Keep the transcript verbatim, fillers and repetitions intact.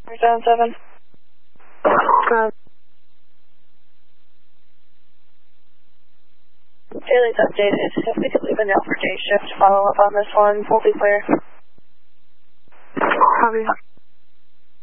seven seven. Um, Daly's updated. If we could leave a note for day shift, follow up on this one, we'll be clear. Copy.